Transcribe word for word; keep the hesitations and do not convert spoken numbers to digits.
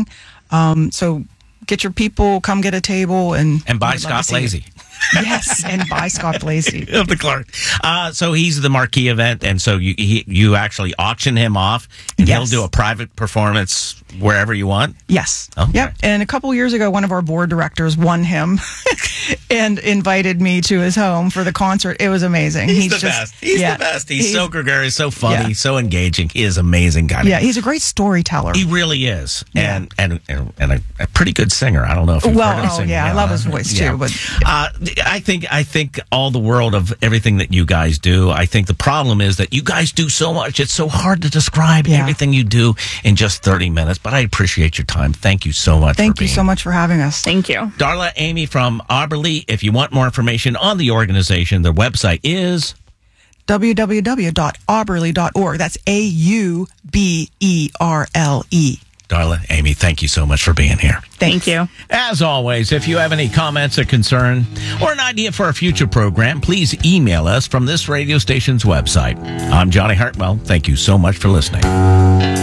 amazing. Um, so get your people, come get a table, and and buy Scott Lazy. Yes, and buy Scott Lazy of the Clark. Uh, so he's the marquee event, and so you he, you actually auction him off, and yes. he'll do a private performance wherever you want. Yes. Okay. Yep. And a couple years ago, one of our board directors won him and invited me to his home for the concert. It was amazing. He's, he's the just, best. He's yeah, the best. He's, he's so gregarious, so funny, yeah. so engaging. He is an amazing guy. Yeah, he's a great storyteller. He really is, yeah. and and and, and a, a pretty good singer. I don't know if you've well, heard him oh sing. yeah, yeah, I love his voice yeah. too. But yeah. uh, I think I think all the world of everything that you guys do. I think the problem is that you guys do so much. It's so hard to describe yeah. everything you do in just thirty minutes. But I appreciate your time. Thank you so much. Thank for you being so much for having us. Thank you, Darla Amy from Auberly. If you want more information on the organization, their website is w w w dot auberly dot org. That's A U B E R L E. Darla Amy, thank you so much for being here. Thank you. As always, if you have any comments or concern or an idea for a future program, please email us from this radio station's website. I'm Johnny Hartwell. Thank you so much for listening.